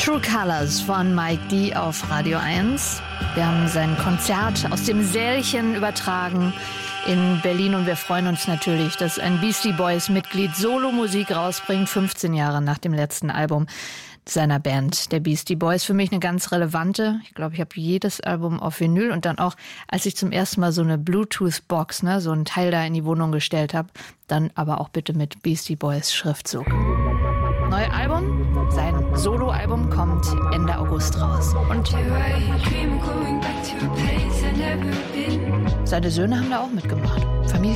True Colors von Mike D. auf Radio 1. Wir haben sein Konzert aus dem Sälchen übertragen in Berlin und wir freuen uns natürlich, dass ein Beastie Boys Mitglied Solomusik rausbringt, 15 Jahre nach dem letzten Album seiner Band, der Beastie Boys. Für mich eine ganz relevante. Ich glaube, ich habe jedes Album auf Vinyl und dann auch, als ich zum ersten Mal so eine Bluetooth-Box, so einen Teil da in die Wohnung gestellt habe, dann aber auch bitte mit Beastie Boys Schriftzug. Neue Album, sein Soloalbum kommt Ende August raus. Und seine Söhne haben da auch mitgemacht. Familie